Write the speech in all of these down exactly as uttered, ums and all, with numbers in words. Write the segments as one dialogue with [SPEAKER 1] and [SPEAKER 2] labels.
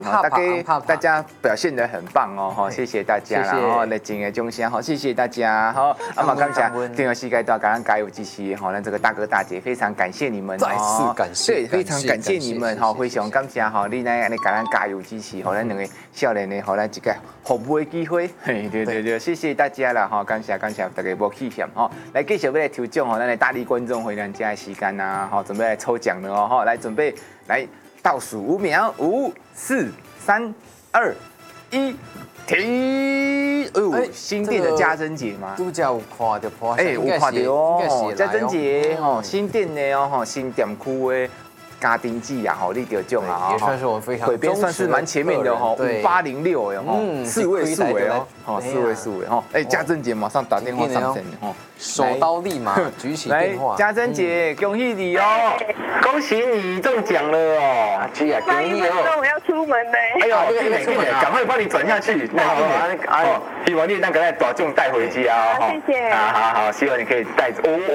[SPEAKER 1] 大家大家表现得很棒哦，哈，谢谢大家啦，然后热情的钟声，好，谢谢大家，好，阿玛感谢听友膝盖到感恩加油支持，哈，那这个大哥大姐非常感谢你们，
[SPEAKER 2] 再次感谢，
[SPEAKER 1] 对，非常感谢你们，哈，非常感谢哈，你来来感恩加油支持，哈，咱两个少年的，哈，咱一个服务的机会，嘿，对对对，谢谢大家啦，哈，感谢感谢大家无弃嫌，哈，来继续要来抽奖，哈，咱的大力观众回娘家的时间呐，哈，准备来抽奖了哦，哈，来准备来倒数五秒，五、四、三、二、一，停！哎呦，新店的家珍姐吗？
[SPEAKER 2] 都叫有看到破，
[SPEAKER 1] 哎，有看到哦，家珍姐哦，新店的哦，哈，新店区的。家丁记啊，吼，你得奖啊，
[SPEAKER 2] 也算是我非常
[SPEAKER 1] 北边算是蛮前面的哈，五八零六哎吼，四位数哎哦，哦四位数哎吼，哎家珍姐马上打电话上阵哦，
[SPEAKER 2] 手刀立马举起电话，
[SPEAKER 1] 来家珍姐恭喜你哦，恭喜你中奖了哦，
[SPEAKER 3] 去啊，恭喜哦，我要出门嘞，
[SPEAKER 1] 哎呦，这个出门，赶快帮你转下去，那哦，希望你那个把奖带回家
[SPEAKER 3] 哦，谢谢，
[SPEAKER 1] 好好好，希望你可以带着，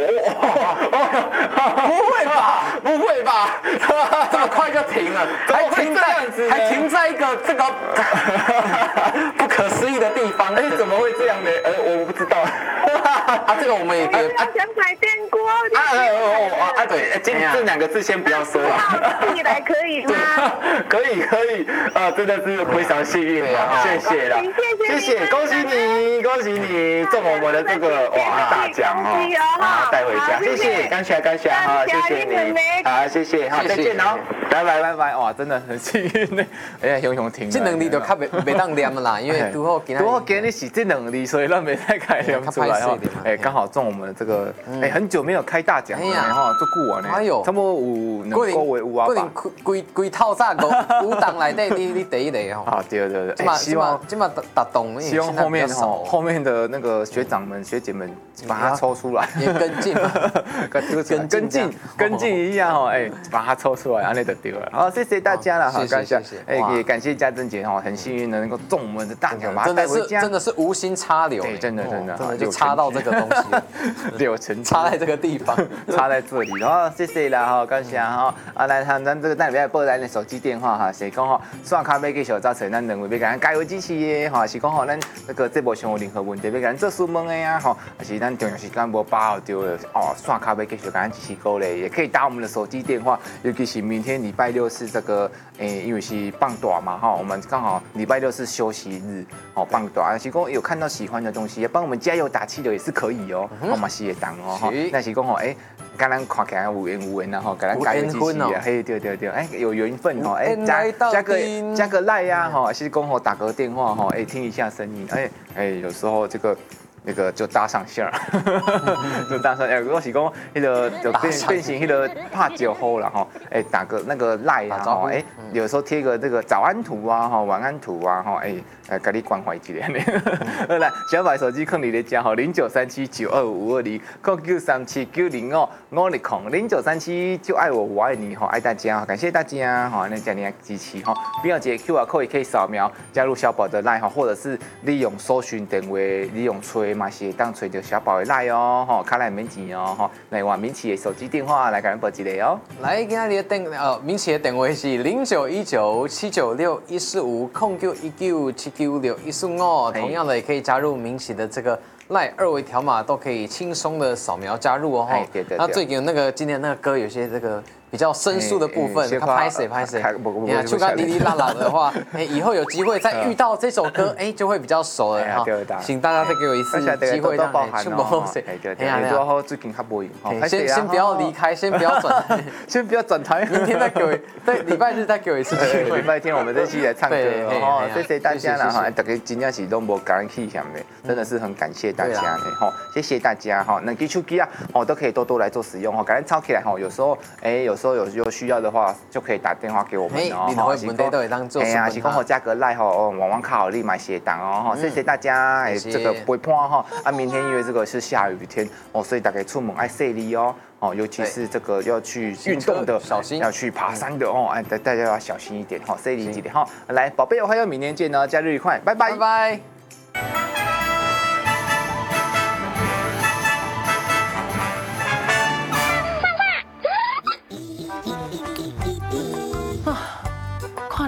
[SPEAKER 1] 哦，
[SPEAKER 2] 不会吧，不会吧。这么快就停了，还停在还停在一个这个不可思议的地方，
[SPEAKER 1] 哎，怎么会这样呢？呃，我不知道。
[SPEAKER 2] 啊，这个我们也
[SPEAKER 3] 我想买电锅。
[SPEAKER 1] 啊哦哦啊对，今这两个字先不要说了。
[SPEAKER 3] 寄来可以吗？
[SPEAKER 1] 可以可以，啊，真的是非常幸运啊，谢谢啦，谢谢，恭喜你，恭喜你中我们的这个哇大奖哦，啊带回家，谢谢，感谢感谢哈，谢谢你，好，谢谢，好，再见哦，拜拜拜拜，哇，真的很幸运呢，哎呀，熊熊停。
[SPEAKER 2] 这两字就较袂袂当念啦，因为拄好今
[SPEAKER 1] 拄好今日是这两字，所以咱袂太开念出来哦。哎，刚好中我们这个，哎，很久没有开大奖了哈，做顾我呢，哎呦，差不多有两个月有啊吧。
[SPEAKER 2] 规规套餐五五档内底，你你第一个哦。
[SPEAKER 1] 啊，对对对，希望
[SPEAKER 2] 今嘛打动，
[SPEAKER 1] 希望后面哈后面的那个学长们学姐们把它抽出来，
[SPEAKER 2] 也跟进，
[SPEAKER 1] 跟跟进跟进一样哦，哎，把它抽出来，安内就对了。好，谢谢大家了，好，感谢，哎，也感谢家珍姐哈，很幸运的能够中我们的大奖，把它带回家，
[SPEAKER 2] 真的是无心插柳，
[SPEAKER 1] 对，真的真的，
[SPEAKER 2] 真的就插到这个东西，
[SPEAKER 1] 柳橙
[SPEAKER 2] 插在这个地方，
[SPEAKER 1] 插在这里，然后谢谢啦哈，感谢哈，啊来咱咱这个咱来报咱的手机电话哈，是讲吼，刷卡要继续造成咱认为要给咱加油支持的哈，是讲吼咱那个节目上有任何问题要给咱做询问的呀哈，还是咱重要时间无把握到的哦，刷卡要继续给咱支持鼓励，也可以打我们的手机电话，尤其是明天礼拜六是这个诶，因为是放短嘛哈，我们刚好礼拜六是休息日哦，放短，是讲有看到喜欢的东西，帮我们加油打气的也是可以哦，我嘛是会当哦哈，那是讲吼诶。刚刚看起来有缘有缘然后给咱加油支持啊，嘿对对对，哎有缘分哦，哎加加个加个赖呀哈，是讲吼打个电话哈，哎听一下声音，哎哎有时候这个。那个就搭上线儿，就搭上哎，如果是讲那个就变变形那个怕酒后了哈，哎打个那个赖啊哈，哎有时候贴个这个早安图啊哈，晚安图啊哈，哎哎给你关怀一下呢。来，小白手机坑里的加号零九三七九二五二零，扣九三七九零哦，我的空零九三七就爱我我爱你哈，爱大家，感谢大家哈，那家里支持哈，不要接 Q R code 也可以扫描加入小宝的赖哈，或者是利用搜寻电话利用吹。嘛是当找到小宝的赖哦，吼，卡来免钱哦，吼，来换明启的手机电话来给人报一个哦。
[SPEAKER 2] 来，今天的电呃，明启的电话是零九一九七九六一四五空九一九七九六一四五，同样的也可以加入明启的这个赖二维条码，都可以轻松的扫描加入哦。
[SPEAKER 1] 对对。
[SPEAKER 2] 那最近那个今天那个歌有些这个。比较生疏的部分，他拍谁拍谁，你看就刚哩哩啦啦的话，哎，以后有机会再遇到这首歌，哎，就会比较熟了哈。请大家再给我一次机会，让哎，全部都谁？
[SPEAKER 1] 哎呀，你说最近较无闲，
[SPEAKER 2] 先先不要离开，先不要转，
[SPEAKER 1] 先不要转台，
[SPEAKER 2] 明天再给我，对，礼拜日再给我一次机会。
[SPEAKER 1] 礼拜天我们再起来唱歌哦，谢谢大家啦哈，大家真正是都无感气象的，真的是很感谢大家的哈，谢谢大家哈，那基础机啊，哦都可以多多来做使用哈，赶紧抄起来哈，有时候哎有时候有有需要的话，就可以打电话给我们哦。
[SPEAKER 2] 哈，是讲，
[SPEAKER 1] 哎呀，是讲好加个赖吼，哦，网网卡好立马写档哦，哈，谢谢大家。哎，这个不会破哈，啊，明天因为这个是下雨天哦，所以大家出门爱细力哦，哦，尤其是这个要去运动的，
[SPEAKER 2] 小心，
[SPEAKER 1] 要去爬山的哦，哎，大大家要小心一点哈，细力一点哈。来，宝贝，我还有明天见哦，假日愉快，拜拜，
[SPEAKER 2] 拜拜。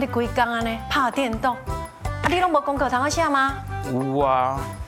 [SPEAKER 4] 规工安尼拍电动，啊，你拢无功课通好写吗？
[SPEAKER 5] 有啊。